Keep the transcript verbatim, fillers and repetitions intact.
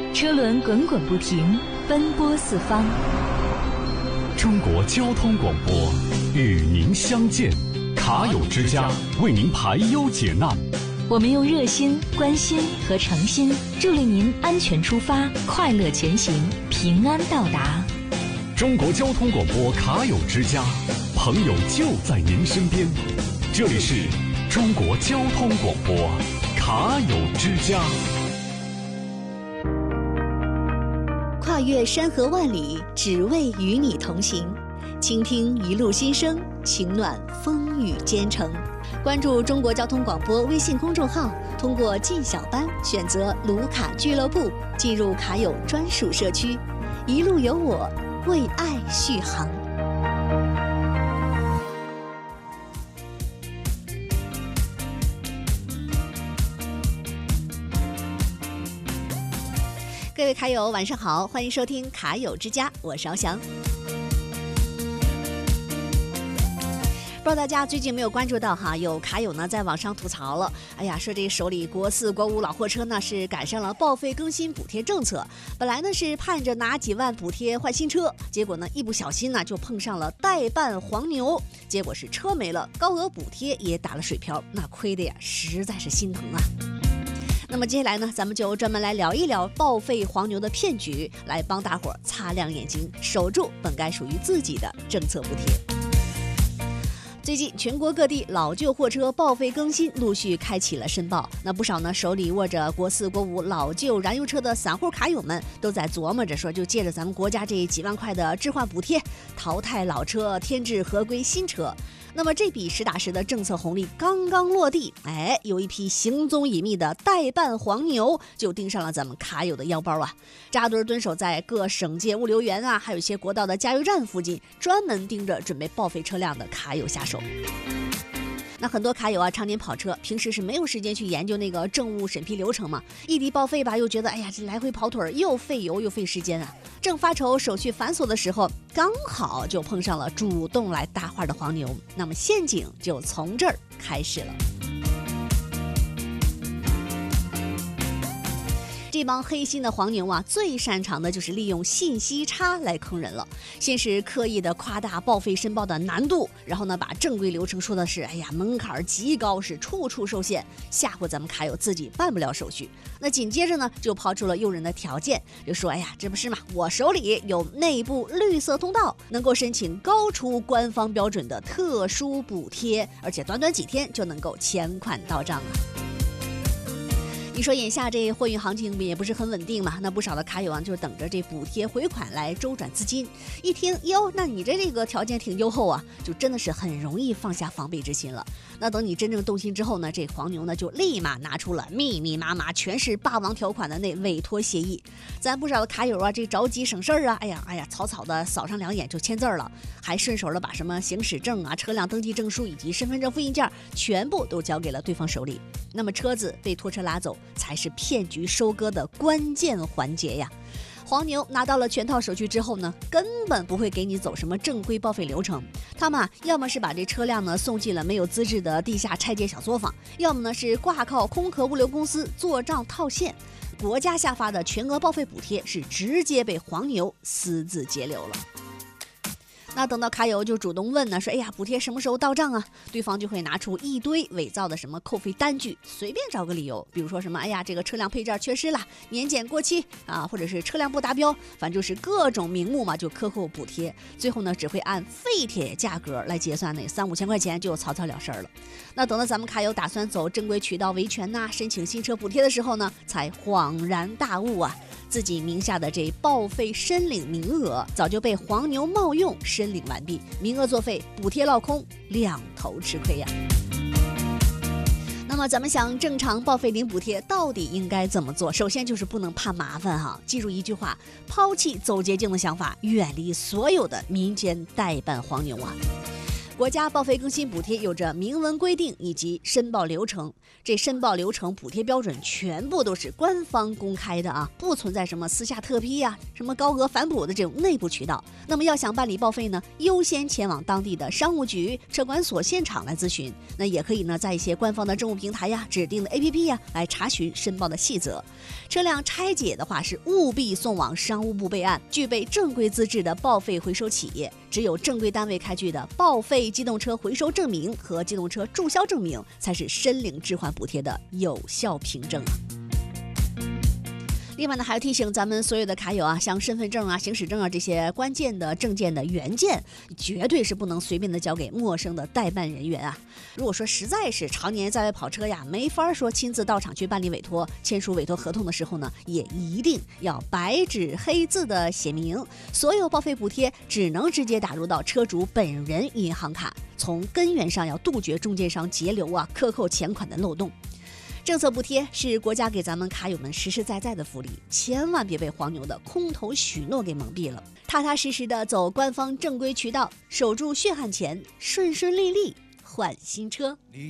车轮滚滚不停，奔波四方。 中国交通广播与您相见，卡友之家为您排忧解难。 我们用热心、关心和诚心，助力您安全出发，快乐前行，平安到达。 中国交通广播卡友之家，朋友就在您身边。这里是中国交通广播卡友之家。 跨越山河万里，只为与你同行。倾听一路心声，情暖风雨兼程。关注中国交通广播微信公众号，通过进小班选择卢卡俱乐部，进入卡友专属社区，一路有我，为爱续航。各位卡友晚上好，欢迎收听卡友之家，我是翱翔。不知道大家最近没有关注到哈，有卡友呢在网上吐槽了，哎呀，说这手里国四国五老货车呢是赶上了报废更新补贴政策，本来呢是盼着拿几万补贴换新车，结果呢一不小心呢就碰上了代办黄牛，结果是车没了，高额补贴也打了水漂，那亏的呀实在是心疼啊。那么接下来呢，咱们就专门来聊一聊报废黄牛的骗局，来帮大伙擦亮眼睛，守住本该属于自己的政策补贴。最近全国各地老旧货车报废更新陆续开启了申报，那不少呢手里握着国四国五老旧燃油车的散户卡友们都在琢磨着说，就借着咱们国家这几万块的置换补贴，淘汰老车，添置合规新车。那么这笔实打实的政策红利刚刚落地，哎，有一批行踪隐秘的代办黄牛就盯上了咱们卡友的腰包啊，扎堆蹲守在各省界物流园啊，还有一些国道的加油站附近，专门盯着准备报废车辆的卡友下手。那很多卡友啊，常年跑车，平时是没有时间去研究那个政务审批流程嘛，异地报废吧，又觉得哎呀，这来回跑腿又费油又费时间啊。正发愁手续繁琐的时候，刚好就碰上了主动来搭话的黄牛，那么陷阱就从这儿开始了。这帮黑心的黄牛啊，最擅长的就是利用信息差来坑人了。先是刻意的夸大报废申报的难度，然后呢，把正规流程说的是，哎呀，门槛极高，是处处受限，吓唬咱们卡友自己办不了手续。那紧接着呢，就抛出了诱人的条件，就说，哎呀，这不是嘛，我手里有内部绿色通道，能够申请高出官方标准的特殊补贴，而且短短几天就能够钱款到账啊。你说眼下这货运行情也不是很稳定嘛，那不少的卡友啊就等着这补贴回款来周转资金。一听哟，那你这这个条件挺优厚啊，就真的是很容易放下防备之心了。那等你真正动心之后呢，这黄牛呢就立马拿出了密密麻麻全是霸王条款的那委托协议。咱不少的卡友啊，这着急省事儿啊，哎呀哎呀，草草的扫上两眼就签字了，还顺手的把什么行驶证啊、车辆登记证书以及身份证复印件全部都交给了对方手里。那么车子被拖车拉走，才是骗局收割的关键环节呀。黄牛拿到了全套手续之后呢，根本不会给你走什么正规报废流程，他们啊，要么是把这车辆呢送进了没有资质的地下拆解小作坊，要么呢是挂靠空壳物流公司做账套现。国家下发的全额报废补贴是直接被黄牛私自截留了。那等到卡友就主动问呢，说哎呀，补贴什么时候到账啊？对方就会拿出一堆伪造的什么扣费单据，随便找个理由，比如说什么哎呀，这个车辆配件缺失了，年检过期啊，或者是车辆不达标，反正就是各种名目嘛，就克扣补贴。最后呢，只会按废铁价格来结算，那三五千块钱就草草了事儿了。那等到咱们卡友打算走正规渠道维权呐、啊，申请新车补贴的时候呢，才恍然大悟啊，自己名下的这报废申领名额早就被黄牛冒用申领完毕，名额作废，补贴落空，两头吃亏呀。那么咱们想正常报废领补贴到底应该怎么做？首先就是不能怕麻烦哈，记住一句话，抛弃走捷径的想法，远离所有的民间代办黄牛啊。 国家报废更新补贴有着明文规定以及申报流程，这申报流程、补贴标准全部都是官方公开的啊，不存在什么私下特批呀、啊、什么高额返补的这种内部渠道。那么要想办理报废呢，优先前往当地的商务局、车管所现场来咨询。那也可以呢，在一些官方的政务平台呀、指定的 A P P 呀来查询申报的细则。车辆拆解的话，是务必送往商务部备案，具备正规资质的报废回收企业，只有正规单位开具的报废机动车回收证明和机动车注销证明，才是申领置换补贴的有效凭证。另外呢，还要提醒咱们所有的卡友啊，像身份证啊、行驶证啊这些关键的证件的原件，绝对是不能随便的交给陌生的代办人员啊。如果说实在是常年在外跑车呀，没法说亲自到场去办理委托、签署委托合同的时候呢，也一定要白纸黑字的写明，所有报废补贴只能直接打入到车主本人银行卡，从根源上要杜绝中间商截留啊、克扣钱款的漏洞。政策补贴是国家给咱们卡友们实实在在的福利，千万别被黄牛的空头许诺给蒙蔽了，踏踏实实的走官方正规渠道，守住血汗钱，顺顺利利换新车。